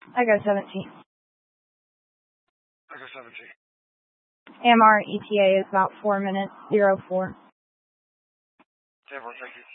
Echo 17. Echo 17. AMR ETA is about 4 minutes, 04. 10-4, thank you.